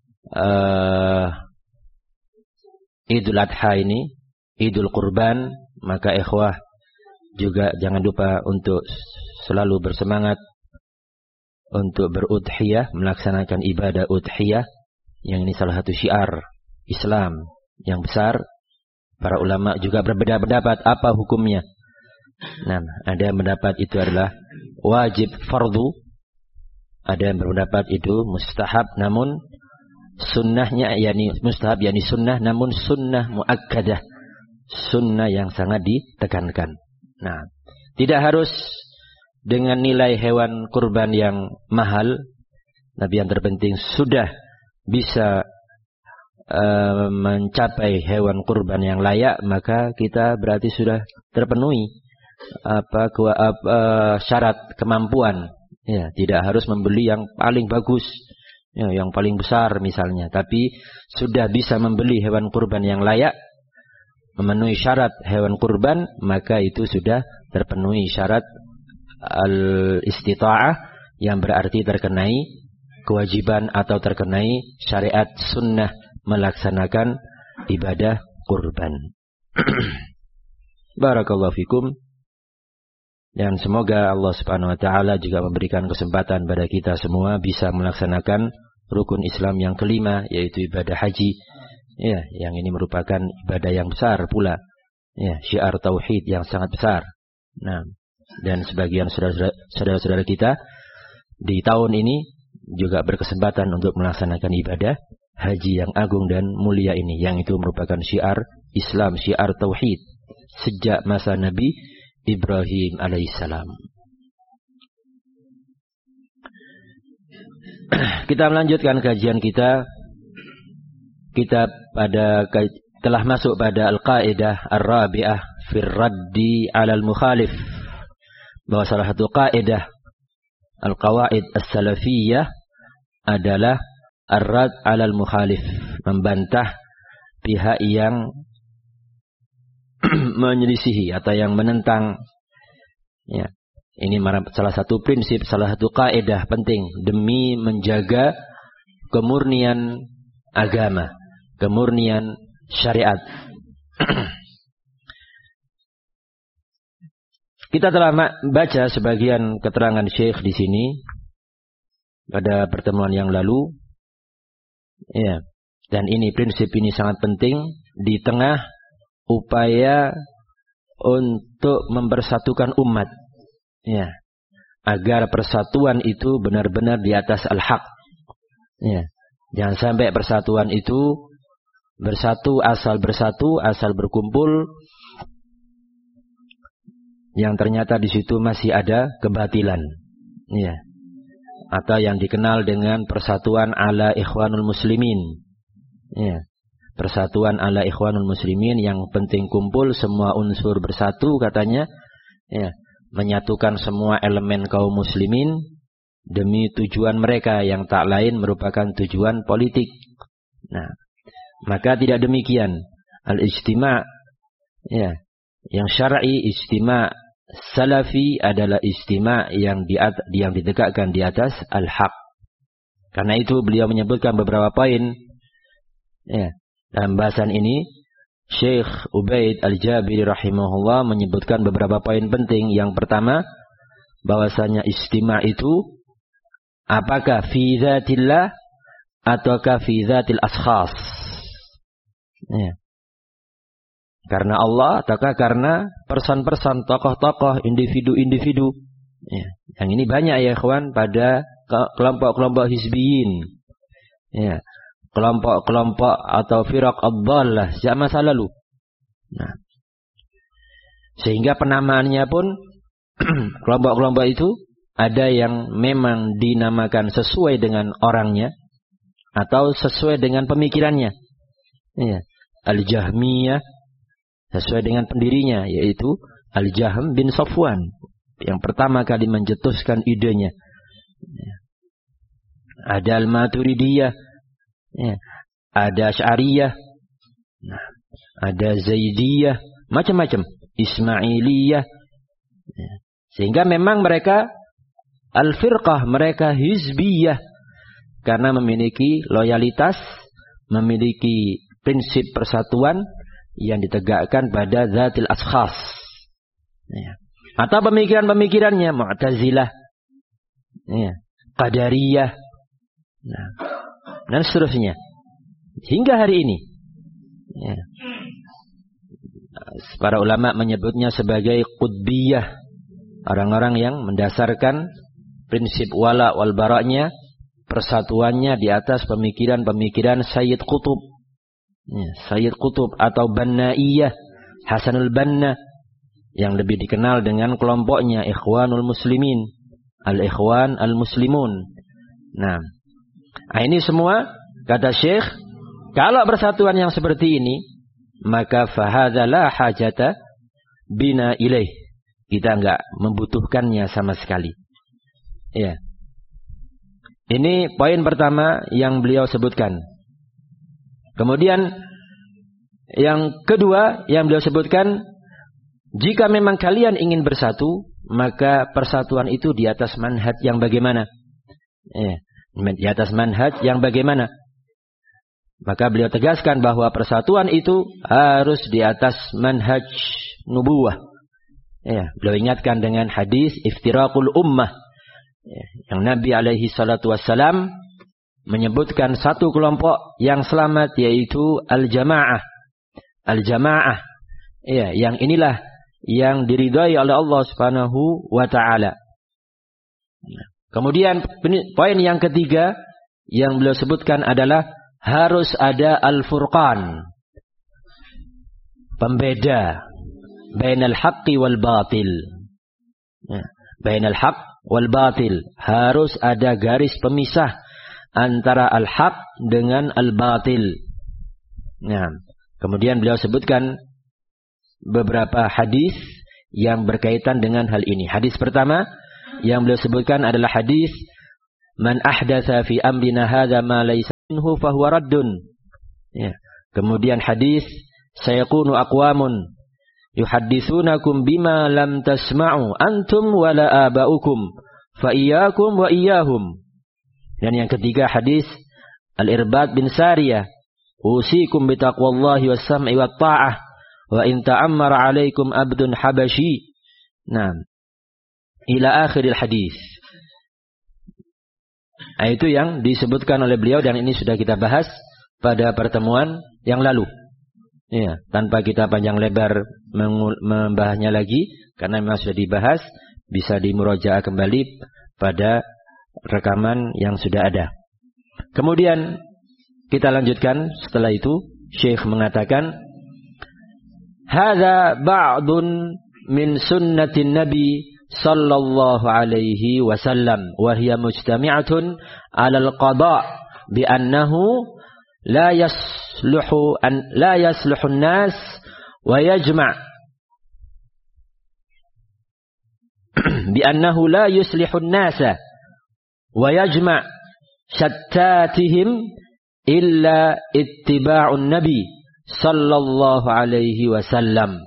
Idul Adha ini, Idul Kurban, maka ikhwah juga jangan lupa untuk selalu bersemangat untuk berudhiyah, melaksanakan ibadah udhiyah, yang ini salah satu syiar Islam yang besar. Para ulama juga berbeda pendapat apa hukumnya. Nah, ada yang mendapat itu adalah wajib fardu, ada yang berpendapat itu mustahab, namun sunnahnya yakni mustahab yakni sunnah, namun sunnah muakkadah, sunnah yang sangat ditekankan. Nah, tidak harus dengan nilai hewan kurban yang mahal, tapi yang terpenting sudah bisa mencapai hewan kurban yang layak, maka kita berarti sudah terpenuhi syarat kemampuan. Ya, tidak harus membeli yang paling bagus, ya, yang paling besar misalnya, tapi sudah bisa membeli hewan kurban yang layak, memenuhi syarat hewan kurban, maka itu sudah terpenuhi syarat al-istita'ah, yang berarti terkenai kewajiban atau terkenai syariat sunnah melaksanakan ibadah kurban. Barakallahu fikum. Dan semoga Allah Subhanahu wa taala juga memberikan kesempatan pada kita semua bisa melaksanakan rukun Islam yang kelima, yaitu ibadah haji. Ya, yang ini merupakan ibadah yang besar pula. Ya, syiar tauhid yang sangat besar. Nah, dan sebagian saudara-saudara kita di tahun ini juga berkesempatan untuk melaksanakan ibadah haji yang agung dan mulia ini, yang itu merupakan syiar Islam, syiar tauhid sejak masa Nabi Ibrahim alaihissalam. Kita melanjutkan kajian kita. Kita telah masuk pada al-qaidah ar-rabi'ah fir raddi 'ala al-mukhalif. Bahwa salah satu kaidah al-qawaid as-salafiyah adalah ar-rad 'alal mukhalif, membantah pihak yang menyelisihi atau yang menentang. Ya, ini salah satu prinsip, salah satu kaidah penting demi menjaga kemurnian agama, kemurnian syariat. Kita telah baca sebagian keterangan Syekh di sini pada pertemuan yang lalu. Ya, dan ini prinsip ini sangat penting di tengah upaya untuk mempersatukan umat. Ya, agar persatuan itu benar-benar di atas al-haq. Ya, jangan sampai persatuan itu bersatu, asal berkumpul, yang ternyata di situ masih ada kebatilan. Ya. Atau yang dikenal dengan persatuan ala ikhwanul muslimin. Ya. Persatuan ala ikhwanul muslimin, yang penting kumpul, semua unsur bersatu katanya. Ya. Menyatukan semua elemen kaum muslimin demi tujuan mereka yang tak lain merupakan tujuan politik. Nah, maka tidak demikian. Al-ijtima', ya, yang syar'i, ijtima' salafi adalah ijtima' yang ditegakkan di atas al-haq. Karena itu beliau menyebutkan beberapa poin. Ya, dalam bahasan ini Syekh Ubaid Al-Jabiri rahimahullah menyebutkan beberapa poin penting. Yang pertama, bahwasanya ijtima' itu apakah fi dzatillah ataukah fi dzatil ashkhas. Ya. Karena Allah ataukah karena person-person, tokoh-tokoh, individu-individu. Ya. Yang ini banyak ya ikhwan pada kelompok-kelompok hizbiyin. Ya. Kelompok-kelompok atau firaq ad-dhallah sejak masa lalu. Nah. Sehingga penamaannya pun kelompok-kelompok itu ada yang memang dinamakan sesuai dengan orangnya atau sesuai dengan pemikirannya. Ya. Al-Jahmiyah sesuai dengan pendirinya, yaitu Al-Jahm bin Safwan, yang pertama kali mencetuskan idenya. Ya. Ada Al-Maturidiyah, ya. Ada Asy'ariyah, nah, ada Zaidiyah, macam-macam, Ismailiyah. Ya. Sehingga memang mereka al-firqah, mereka hizbiyah, karena memiliki loyalitas, memiliki prinsip persatuan yang ditegakkan pada zatil ashkhas. Ya. Atau pemikiran-pemikirannya Mu'tazilah, ya, Qadariyah, nah, dan seterusnya. Hingga hari ini, ya, para ulama menyebutnya sebagai qutbiyah, orang-orang yang mendasarkan prinsip wala wal bara'nya, persatuannya di atas pemikiran-pemikiran Sayyid Qutb. Ya, Sayyid Qutb atau Bannaiyah, Hasanul Banna, yang lebih dikenal dengan kelompoknya Ikhwanul Muslimin, Al-Ikhwan Al-Muslimun. Nah, ini semua kata Syekh, kalau persatuan yang seperti ini, maka fahadza la hajata bina ilaih. Kita enggak membutuhkannya sama sekali. Ya. Ini poin pertama yang beliau sebutkan. Kemudian yang kedua yang beliau sebutkan, jika memang kalian ingin bersatu, maka persatuan itu di atas manhaj yang bagaimana? Di atas manhaj yang bagaimana? Maka beliau tegaskan bahwa persatuan itu harus di atas manhaj nubuwah. Ya, beliau ingatkan dengan hadis iftiraqul ummah, ya, yang Nabi alaihi salatu wassalam menyebutkan satu kelompok yang selamat, yaitu al-jamaah. Al-jamaah, ya, yang inilah yang diridhai oleh Allah Subhanahu wa taala. Kemudian poin yang ketiga yang beliau sebutkan adalah harus ada al-furqan, pembeda bainal haqqi wal batil. Bainal haqq wal batil, harus ada garis pemisah antara al-haq dengan al-batil. Nah, kemudian beliau sebutkan beberapa hadis yang berkaitan dengan hal ini. Hadis pertama yang beliau sebutkan adalah hadis man ahdatsa fi amrina hadza ma laysa minhu fahuwa raddun. Ya. Kemudian hadis sayakunu aqwamun yuhadditsunakum bima lam tasma'u antum wala aba'ukum fa iyyakum wa iyyahum. Dan yang ketiga hadis Al-Irbad bin Sariyah, usikum bitaqwallahi was-sam'i wat-ta'ah wa in ta'ammara 'alaikum abdun habashi. Nah, ila akhiril hadis. Nah, itu yang disebutkan oleh beliau dan ini sudah kita bahas pada pertemuan yang lalu. Ya, tanpa kita panjang lebar membahasnya lagi karena memang sudah dibahas, bisa dimurojaah kembali pada rekaman yang sudah ada. Kemudian kita lanjutkan setelah itu Syekh mengatakan hadza ba'dun min sunnatin nabi sallallahu alaihi wasallam wa hiya mujtami'atun 'ala al-qada' bi annahu la yasluhu an-nas wa yajma' bi annahu la yuslihu an-nasa wa yajma' shattatihim illa ittiba'un nabi sallallahu alaihi wasallam.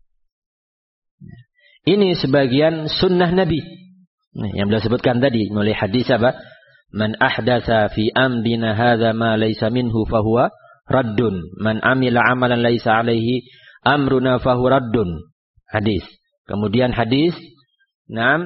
Ini sebagian sunnah Nabi yang beliau sebutkan tadi mulai hadis apa? Man ahdatsa fi amrina hadza ma laysa minhu fahuwa raddun. Man amila amalan laysa alaihi amruna fahuwa raddun. Hadis. Kemudian hadis 6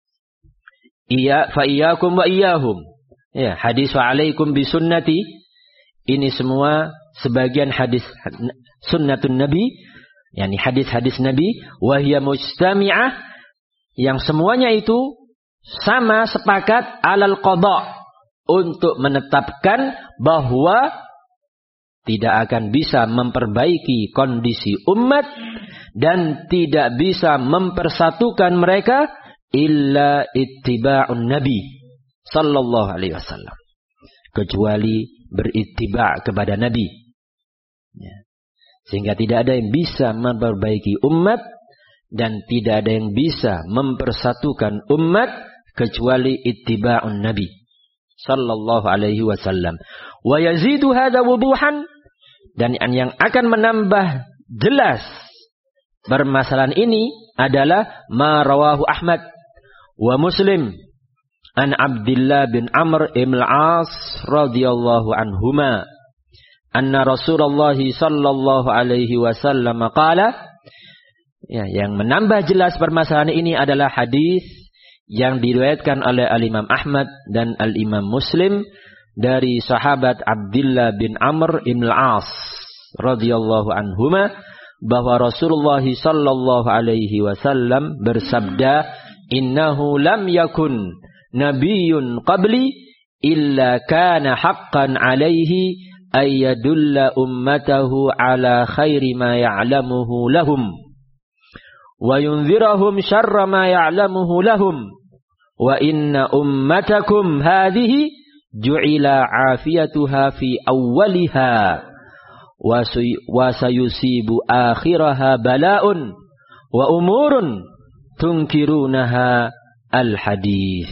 fa iyyakum wa iyyahum. Ya, hadis wa alaikum bi sunnati. Ini semua sebagian hadis sunnatun Nabi, yakni hadis-hadis Nabi, wa hiya mujtami'ah, yang semuanya itu sama sepakat alal qada, untuk menetapkan bahwa tidak akan bisa memperbaiki kondisi umat dan tidak bisa mempersatukan mereka illa ittiba'un Nabi sallallahu alaihi wasallam, kecuali berittiba' kepada Nabi. Ya. Sehingga tidak ada yang bisa memperbaiki umat dan tidak ada yang bisa mempersatukan umat kecuali ittiba'un Nabi sallallahu alaihi wasallam. Wa yazidu hadza wuduhan, dan yang akan menambah jelas permasalahan ini adalah ma rawahu Ahmad wa Muslim an Abdullah bin Amr ibn al-As radhiyallahu anhuma anna Rasulullah sallallahu alaihi wasallam qala. Ya, yang menambah jelas permasalahan ini adalah hadis yang diriwayatkan oleh Al-Imam Ahmad dan Al-Imam Muslim dari sahabat Abdullah bin Amr ibn al-As radhiyallahu anhuma bahwa Rasulullah sallallahu alaihi wasallam bersabda, innahu lam yakun nabiyyun qabli illa kana haqqan alaihi ayyadulla ummatahu ala khairi ma ya'lamuhu lahum wa yunzirahum syarra ma ya'lamuhu lahum wa inna ummatakum hadhihi ju'ila afiyatuha fi awwaliha wa sayusibu akhiraha bala'un wa umurun tunkirunaha al-hadis.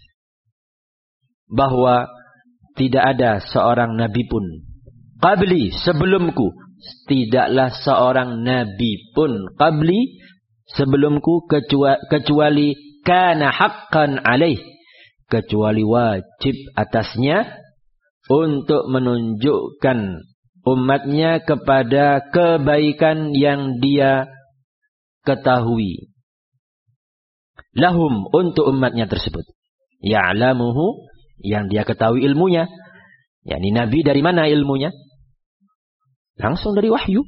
Bahwa tidak ada seorang nabi pun qabli, sebelumku, tidaklah seorang nabi pun qabli, sebelumku, kecuali kana haqqan alaih, kecuali wajib atasnya untuk menunjukkan umatnya kepada kebaikan yang dia ketahui. Lahum, untuk umatnya tersebut. Ya'lamuhu, yang dia ketahui ilmunya. Yani Nabi dari mana ilmunya? Langsung dari wahyu.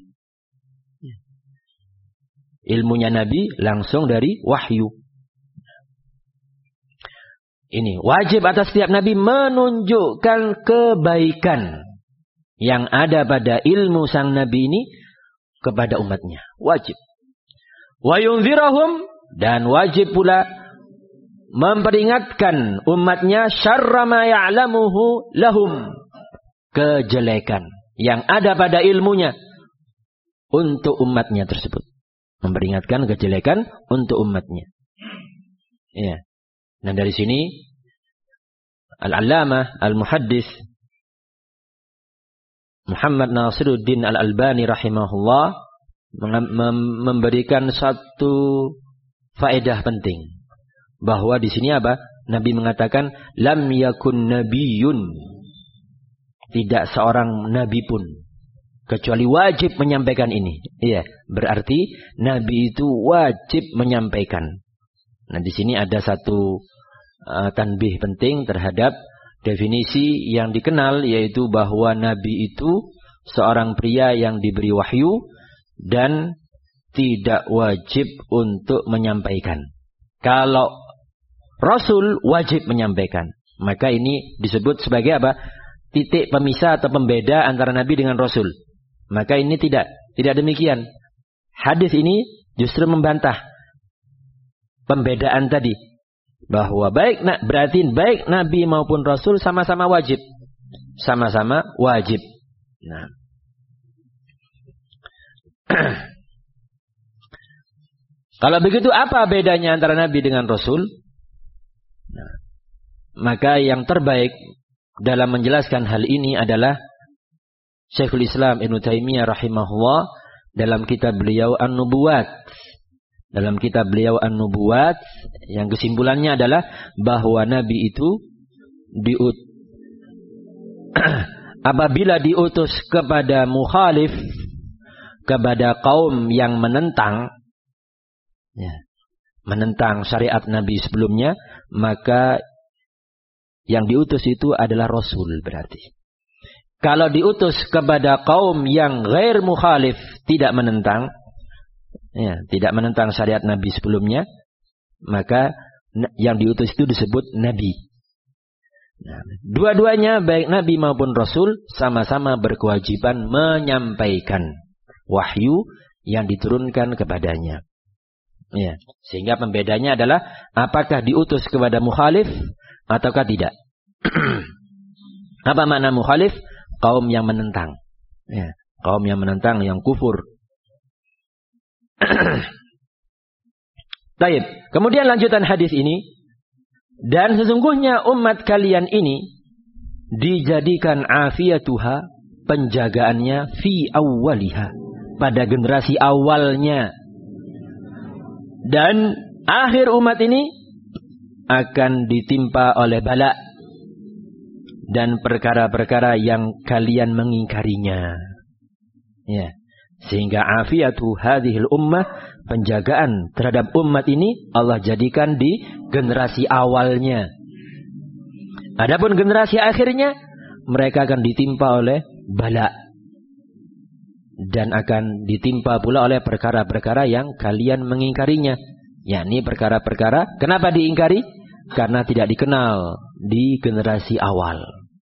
Ilmunya Nabi langsung dari wahyu. Ini wajib atas setiap Nabi menunjukkan kebaikan yang ada pada ilmu sang Nabi ini kepada umatnya. Wajib. Wa yunzirahum, dan wajib pula memperingatkan umatnya syarra ma ya'lamuhu lahum, kejelekan yang ada pada ilmunya untuk umatnya tersebut. Memperingatkan kejelekan untuk umatnya. Ya. Dan dari sini Al-Allamah Al-Muhaddis Muhammad Nasiruddin Al-Albani rahimahullah memberikan satu faedah penting. Bahwa di sini apa? Nabi mengatakan, lam yakun nabiyyun. Tidak seorang nabi pun kecuali wajib menyampaikan ini. Iya, berarti nabi itu wajib menyampaikan. Nah, di sini ada satu tanbih penting terhadap definisi yang dikenal, yaitu bahwa nabi itu seorang pria yang diberi wahyu dan tidak wajib untuk menyampaikan. Kalau Rasul wajib menyampaikan, maka ini disebut sebagai apa? Titik pemisah atau pembeda antara Nabi dengan Rasul. Maka ini tidak demikian. Hadis ini justru membantah pembedaan tadi. Bahwa berarti baik Nabi maupun Rasul sama-sama wajib. Sama-sama wajib. Nah. Kalau begitu apa bedanya antara Nabi dengan Rasul? Nah, maka yang terbaik dalam menjelaskan hal ini adalah Syekhul Islam Ibnu Taimiyah rahimahullah dalam kitab beliau An-Nubuwat. Dalam kitab beliau An-Nubuwat yang kesimpulannya adalah bahwa Nabi itu apabila diutus kepada mukhalif, kepada kaum yang menentang syariat Nabi sebelumnya, maka yang diutus itu adalah Rasul berarti. Kalau diutus kepada kaum yang ghair mukhalif, tidak menentang syariat Nabi sebelumnya, maka yang diutus itu disebut Nabi. Nah, dua-duanya baik Nabi maupun Rasul sama-sama berkewajiban menyampaikan wahyu yang diturunkan kepadanya. Ya, sehingga pembedanya adalah apakah diutus kepada mukhalif ataukah tidak. Apa makna mukhalif? Kaum yang menentang. Ya, kaum yang menentang, yang kufur. Baik, kemudian lanjutan hadis ini, dan sesungguhnya umat kalian ini dijadikan afiyatuha, penjagaannya fi awwaliha, pada generasi awalnya. Dan akhir umat ini akan ditimpa oleh bala dan perkara-perkara yang kalian mengingkarinya. Ya. Sehingga afiyatu hadhil ummah, penjagaan terhadap umat ini Allah jadikan di generasi awalnya. Adapun generasi akhirnya mereka akan ditimpa oleh bala dan akan ditimpa pula oleh perkara-perkara yang kalian mengingkarinya. Yakni perkara-perkara, kenapa diingkari? Karena tidak dikenal di generasi awal.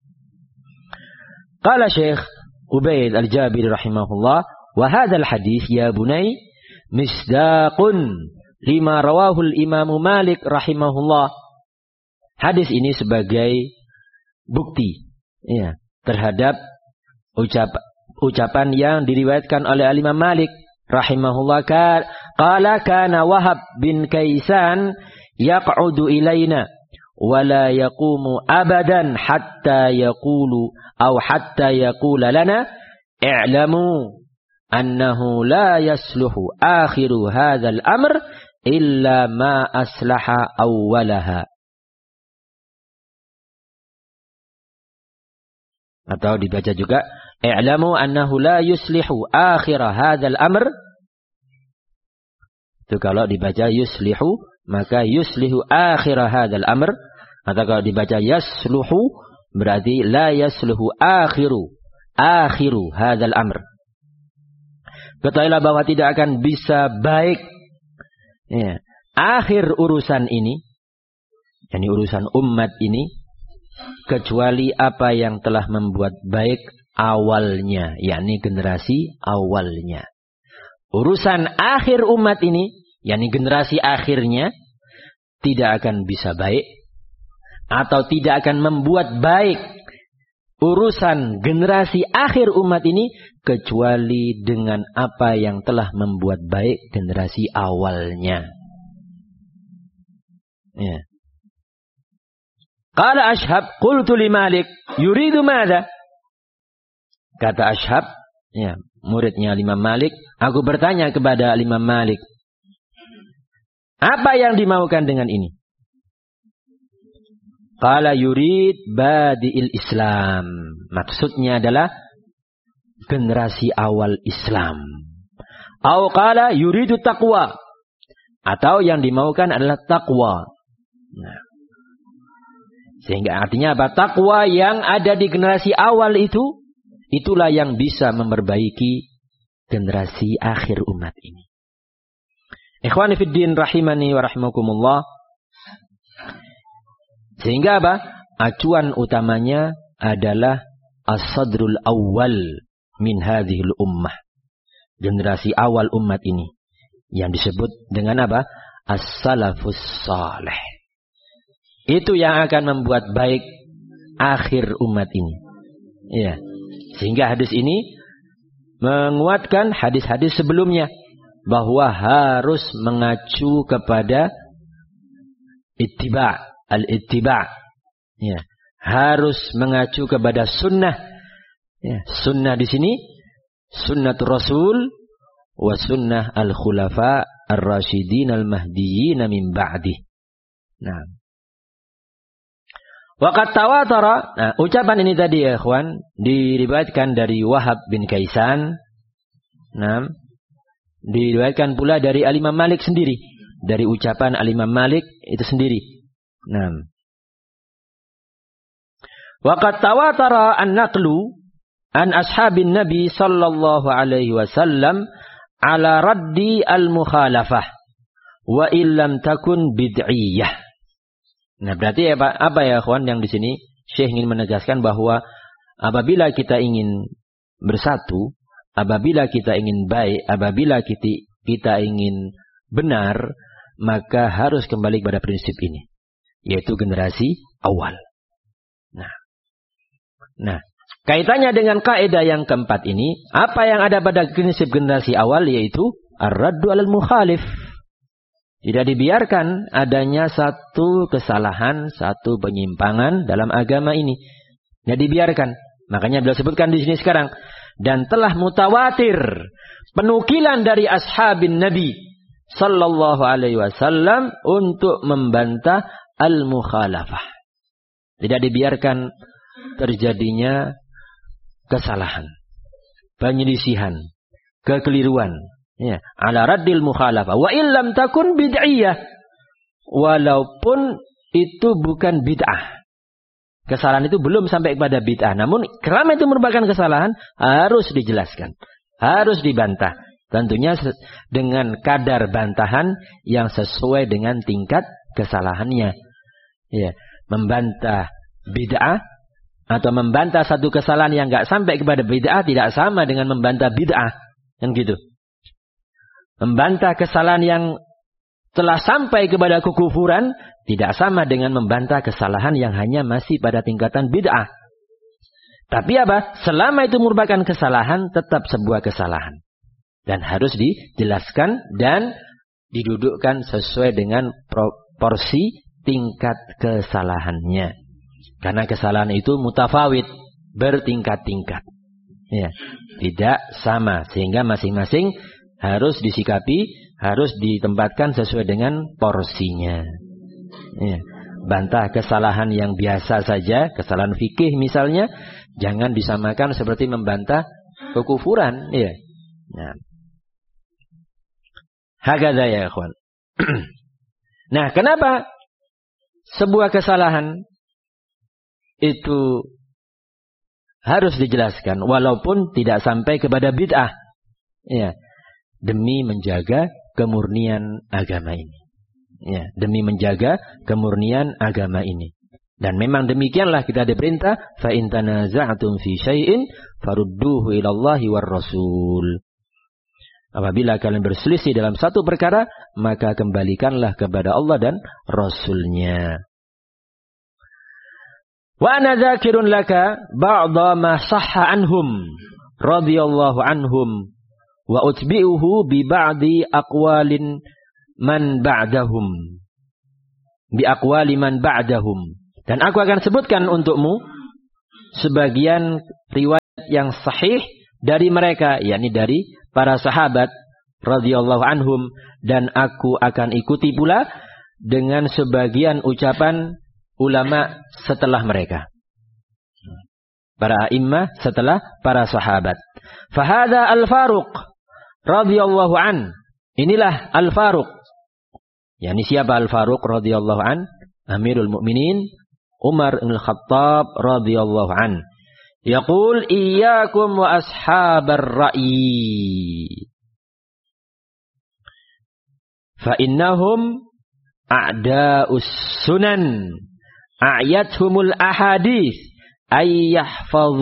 Qala Syekh Ubaid Al-Jabiri rahimahullah, wa hadzal hadis ya bunai misdaqun lima rawahul Imam Malik rahimahullah. Hadis ini sebagai bukti terhadap ucapan yang diriwayatkan oleh Imam Malik rahimahullah. Qala kana Wahab bin Kaisan yaq'udu ilaina wa la yaqumu abadan hatta yaqulu lana i'lamu annahu la yasluhu akhiru hadzal amr illa ma aslaha awwalaha. Atau dibaca juga i'lamu annahu la yuslihu akhir hadzal amr. Itu kalau dibaca yuslihu, maka yuslihu akhir hadzal amr. Atau kalau dibaca yasluhu, berarti la yasluhu akhiru hadzal amr. Ketahuilah bahwa tidak akan bisa baik akhir urusan ini, yakni urusan umat ini, kecuali apa yang telah membuat baik awalnya, yakni generasi awalnya. Urusan akhir umat ini, yakni generasi akhirnya, tidak akan bisa baik atau tidak akan membuat baik urusan generasi akhir umat ini kecuali dengan apa yang telah membuat baik generasi awalnya. Ya. Qala Ashhab qultu li Malik yuridu madza? Kata Ashhab, ya, muridnya Imam Malik, aku bertanya kepada Imam Malik, apa yang dimaukan dengan ini? Qala yurid badi'il Islam. Maksudnya adalah generasi awal Islam. Atau qala yuridu taqwa. Atau yang dimaukan adalah taqwa. Nah. Sehingga artinya apa? Taqwa yang ada di generasi awal itu, itulah yang bisa memperbaiki generasi akhir umat ini. Ikhwani fiddin rahimani wa rahimakumullah. Sehingga apa? Acuan utamanya adalah as-sadrul awal min hadhil ummah. Generasi awal umat ini. Yang disebut dengan apa? As-salafus salih. Itu yang akan membuat baik akhir umat ini. Ya. Sehingga hadis ini menguatkan hadis-hadis sebelumnya. Bahwa harus mengacu kepada ittiba'. Al-ittiba'. Ya. Harus mengacu kepada sunnah. Ya. Sunnah di sini. Sunnatul Rasul. Wa sunnah al-khulafa ar-rasyidin al-mahdiyyin min ba'dih. Nah. Waqad tawatara. Nah, ucapan ini tadi ya ikhwan. Diriwayatkan dari Wahab bin Kaisan. Nah. Diriwayatkan pula dari Al-Imam Malik sendiri. Dari ucapan Al-Imam Malik itu sendiri. Nah. Waqad tawatara an-naqlu an ashabin Nabi sallallahu alaihi wasallam ala raddi al-mukhalafah wa illam takun bid'iyah. Nah, berarti apa ya kawan yang di sini Syekh ingin menegaskan bahwa apabila kita ingin bersatu, apabila kita ingin baik, apabila kita ingin benar, maka harus kembali pada prinsip ini. Yaitu generasi awal. Nah, kaitannya dengan kaidah yang keempat ini, apa yang ada pada prinsip generasi awal yaitu ar-raddu 'alal mukhalif. Tidak dibiarkan adanya satu kesalahan, satu penyimpangan dalam agama ini. Tidak dibiarkan. Makanya beliau sebutkan di sini sekarang, dan telah mutawatir penukilan dari ashabin Nabi sallallahu alaihi wasallam untuk membantah al-mukhalafah. Tidak dibiarkan terjadinya kesalahan, penyelisihan, kekeliruan, ya, ala raddil mukhalafah wa illam takun bid'iyah, walaupun itu bukan bid'ah. Kesalahan itu belum sampai kepada bid'ah, namun karena itu merupakan kesalahan harus dijelaskan, harus dibantah. Tentunya dengan kadar bantahan yang sesuai dengan tingkat kesalahannya. Ya, membantah bid'ah atau membantah satu kesalahan yang enggak sampai kepada bid'ah tidak sama dengan membantah bid'ah. Kan gitu. Membantah kesalahan yang telah sampai kepada kekufuran tidak sama dengan membantah kesalahan yang hanya masih pada tingkatan bid'ah. Tapi apa? Selama itu merupakan kesalahan, tetap sebuah kesalahan. Dan harus dijelaskan dan didudukkan sesuai dengan proporsi tingkat kesalahannya. Karena kesalahan itu mutafawid, bertingkat-tingkat. Ya, tidak sama. Sehingga masing-masing harus disikapi, harus ditempatkan sesuai dengan porsinya. Ya, bantah kesalahan yang biasa saja, kesalahan fikih misalnya, jangan disamakan seperti membantah kekufuran. Ya. Nah. Hakadha ya ikhwan. Nah, kenapa sebuah kesalahan itu harus dijelaskan walaupun tidak sampai kepada bid'ah? Ya, demi menjaga kemurnian agama ini. Ya, demi menjaga kemurnian agama ini. Dan memang demikianlah kita diperintah, fa in tanaza'tum fi syai'in farudduhu ila Allahi war Rasul. Apabila kalian berselisih dalam satu perkara, maka kembalikanlah kepada Allah dan Rasulnya. Wa ana dzakirun laka ba'dha ma sahha anhum radhiyallahu anhum wa utbi'uhu bi ba'di aqwalin man ba'dahum. Bi aqwali man ba'dahum. Dan aku akan sebutkan untukmu sebagian riwayat yang sahih dari mereka, yakni dari para sahabat radhiyallahu anhum, dan aku akan ikuti pula dengan sebagian ucapan ulama setelah mereka. Para a'immah setelah para sahabat. Fahada al-Faruq radhiyallahu an. Inilah al-Faruq. Yani siapa al-Faruq radhiyallahu an? Amirul Mukminin Umar bin Khattab radhiyallahu an. Yaqul iyyakum wa ashabar ra'yi. Fa innahum a'da'us sunan. A'yathumul ahadits ay yahfazu